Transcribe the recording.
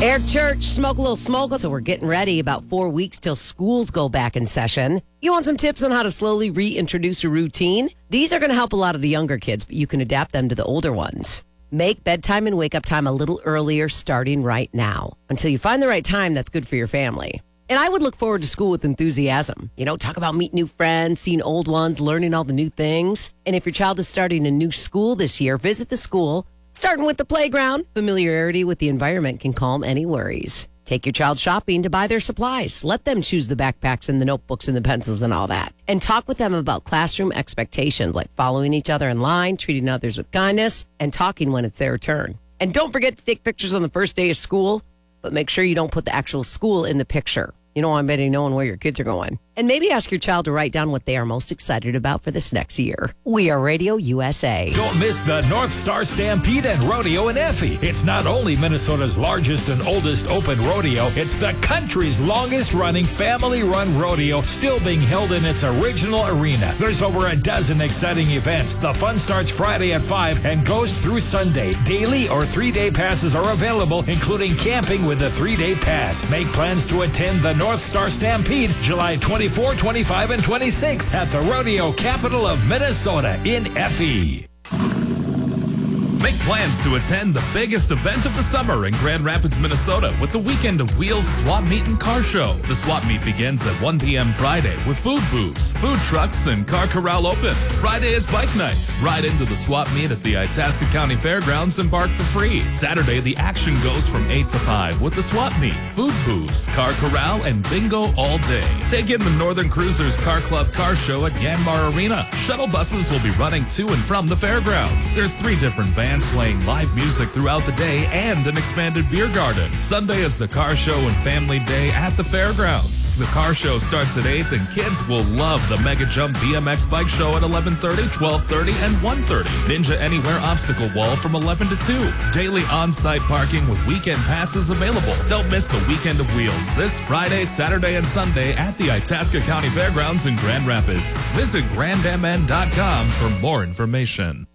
Eric Church, smoke a little smoke. So we're getting ready, about 4 weeks till schools go back in session. You want some tips on how to slowly reintroduce a routine? These are going to help a lot of the younger kids, but you can adapt them to the older ones. Make bedtime and wake up time a little earlier starting right now. Until you find the right time that's good for your family. And I would look forward to school with enthusiasm. You know, talk about meeting new friends, seeing old ones, learning all the new things. And if your child is starting a new school this year, visit the school. Starting with the playground, familiarity with the environment can calm any worries. Take your child shopping to buy their supplies. Let them choose the backpacks and the notebooks and the pencils and all that. And talk with them about classroom expectations like following each other in line, treating others with kindness, and talking when it's their turn. And don't forget to take pictures on the first day of school, but make sure you don't put the actual school in the picture. You don't want anybody knowing where your kids are going. And maybe ask your child to write down what they are most excited about for this next year. We are Radio USA. Don't miss the North Star Stampede and Rodeo in Effie. It's not only Minnesota's largest and oldest open rodeo, it's the country's longest-running family-run rodeo, still being held in its original arena. There's over a dozen exciting events. The fun starts Friday at 5 and goes through Sunday. Daily or 3-day passes are available, including camping with a 3-day pass. Make plans to attend the North Star Stampede July 24, 25, and 26 at the rodeo capital of Minnesota in Effie. Make plans to attend the biggest event of the summer in Grand Rapids, Minnesota with the Weekend of Wheels Swap Meet and Car Show. The swap meet begins at 1 p.m. Friday with food booths, food trucks, and car corral open. Friday is bike night. Ride into the swap meet at the Itasca County Fairgrounds and park for free. Saturday, the action goes from 8 to 5 with the swap meet, food booths, car corral, and bingo all day. Take in the Northern Cruisers Car Club Car Show at Yanmar Arena. Shuttle buses will be running to and from the fairgrounds. There's 3 different bands playing live music throughout the day and an expanded beer garden. Sunday is the car show and family day at the fairgrounds. The car show starts at 8 and kids will love the Mega Jump BMX bike show at 11:30, 12:30, and 1:30. Ninja Anywhere obstacle wall from 11 to 2. Daily on-site parking with weekend passes available. Don't miss the Weekend of Wheels this Friday, Saturday, and Sunday at the Itasca County Fairgrounds in Grand Rapids. Visit grandmn.com for more information.